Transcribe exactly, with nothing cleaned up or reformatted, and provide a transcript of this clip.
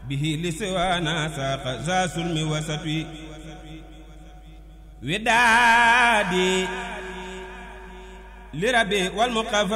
به لسوانا ساق ذا سلم وسطوي ودادي لربي والمقفى